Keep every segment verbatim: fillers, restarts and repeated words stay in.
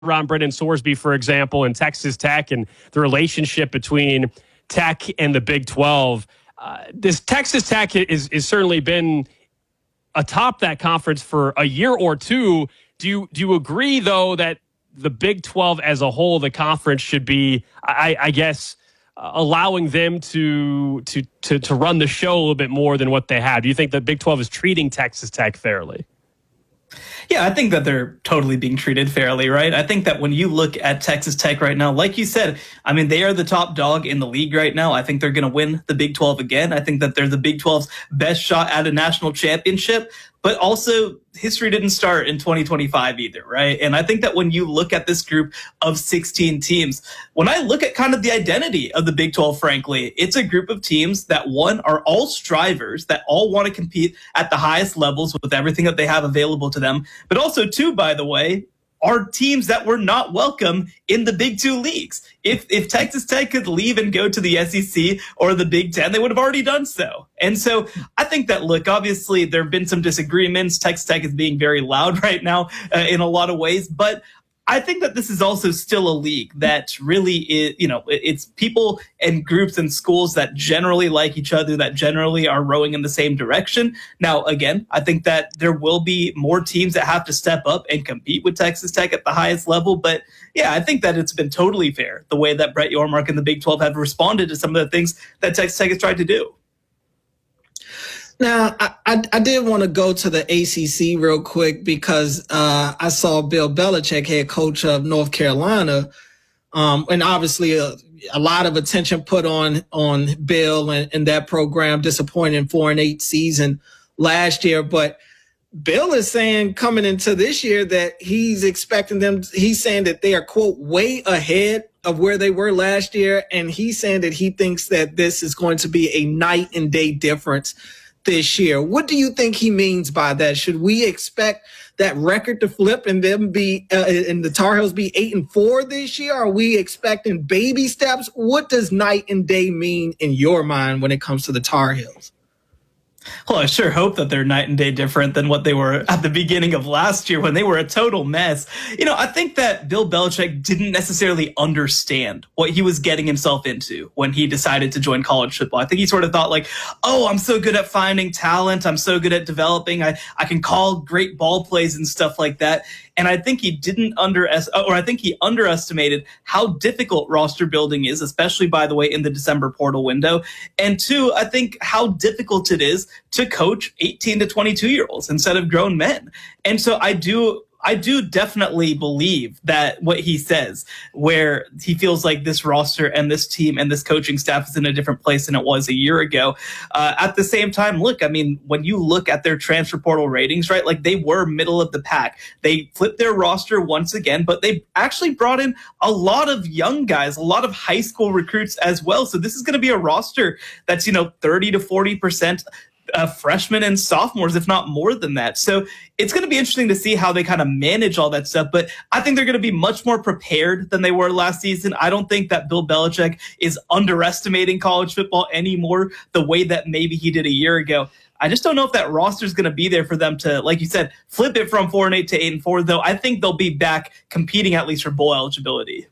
around Brendan Sorsby, for example, and Texas Tech and the relationship between Tech and the Big twelve. Uh, this Texas Tech is, is certainly been atop that conference for a year or two. Do you, do you agree, though, that the Big twelve as a whole, the conference should be, I, I guess, uh, allowing them to, to, to, to run the show a little bit more than what they have? Do you think the Big twelve is treating Texas Tech fairly? Yeah, I think that they're totally being treated fairly, right? I think that when you look at Texas Tech right now, like you said, I mean, they are the top dog in the league right now. I think they're going to win the Big twelve again. I think that they're the Big twelve's best shot at a national championship. But also, history didn't start in twenty twenty-five either, right? And I think that when you look at this group of sixteen teams, when I look at kind of the identity of the Big twelve, frankly, it's a group of teams that, one, are all strivers, that all want to compete at the highest levels with everything that they have available to them. But also, two, by the way, are teams that were not welcome in the Big Two leagues. If if Texas Tech could leave and go to the S E C or the Big Ten, they would have already done so. And so I think that, look, obviously there have been some disagreements. Texas Tech is being very loud right now uh, in a lot of ways, but I think that this is also still a league that really is, you know, it's people and groups and schools that generally like each other, that generally are rowing in the same direction. Now, again, I think that there will be more teams that have to step up and compete with Texas Tech at the highest level. But yeah, I think that it's been totally fair the way that Brett Yormark and the Big twelve have responded to some of the things that Texas Tech has tried to do. Now, I, I, I did want to go to the A C C real quick because uh, I saw Bill Belichick, head coach of North Carolina, um, and obviously a, a lot of attention put on on Bill and, and that program, disappointing four and eight season last year. But Bill is saying coming into this year that he's expecting them. He's saying that they are, quote, way ahead of where they were last year, and he's saying that he thinks that this is going to be a night and day difference this year. What do you think he means by that? Should we expect that record to flip and them be uh, and the Tar Heels be eight and four this year? Are we expecting baby steps? What does night and day mean in your mind when it comes to the Tar Heels? Well, I sure hope that they're night and day different than what they were at the beginning of last year when they were a total mess. You know, I think that Bill Belichick didn't necessarily understand what he was getting himself into when he decided to join college football. I think he sort of thought like, oh, I'm so good at finding talent. I'm so good at developing. I, I can call great ball plays and stuff like that. And I think he didn't underestimate, or I think he underestimated how difficult roster building is, especially, by the way, in the December portal window. And two, I think how difficult it is to coach eighteen to twenty-two year olds instead of grown men. And so I do I do definitely believe that what he says, where he feels like this roster and this team and this coaching staff is in a different place than it was a year ago. Uh, at the same time, look, I mean, when you look at their transfer portal ratings, right, like they were middle of the pack. They flipped their roster once again, but they actually brought in a lot of young guys, a lot of high school recruits as well. So this is going to be a roster that's, you know, thirty to forty percent Uh, freshmen and sophomores, if not more than that. So it's going to be interesting to see how they kind of manage all that stuff. But I think they're going to be much more prepared than they were last season. I don't think that Bill Belichick is underestimating college football anymore the way that maybe he did a year ago. I just don't know if that roster is going to be there for them to, like you said, flip it from four and eight to eight and four. Though I think they'll be back competing at least for bowl eligibility.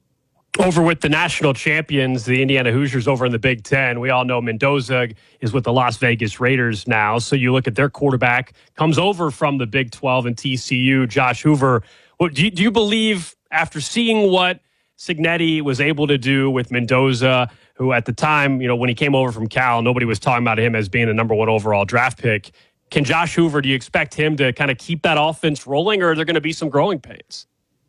Over with the national champions, the Indiana Hoosiers over in the Big Ten. We all know Mendoza is with the Las Vegas Raiders now. So you look at their quarterback, comes over from the Big twelve and T C U, Josh Hoover. What, do, you, do you believe, after seeing what Cignetti was able to do with Mendoza, who at the time, you know, when he came over from Cal, nobody was talking about him as being a number one overall draft pick. Can Josh Hoover, do you expect him to kind of keep that offense rolling, or are there going to be some growing pains?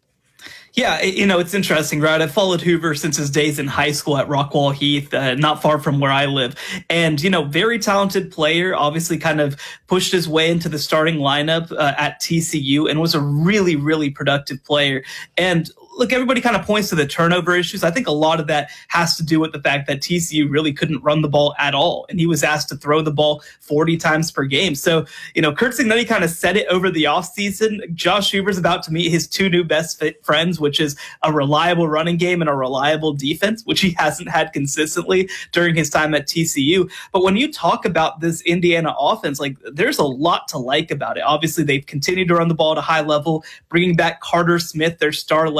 Yeah, you know, it's interesting, right? I've followed Hoover since his days in high school at Rockwall Heath, uh, not far from where I live. And, you know, very talented player, obviously kind of pushed his way into the starting lineup uh, at T C U and was a really, really productive player. And look, everybody kind of points to the turnover issues. I think a lot of that has to do with the fact that T C U really couldn't run the ball at all. And he was asked to throw the ball forty times per game. So, you know, Curt Cignetti kind of said it over the offseason. Josh Hoover's about to meet his two new best friends which is a reliable running game and a reliable defense, which he hasn't had consistently during his time at T C U. But when you talk about this Indiana offense, like there's a lot to like about it. Obviously, they've continued to run the ball at a high level, bringing back Carter Smith, their star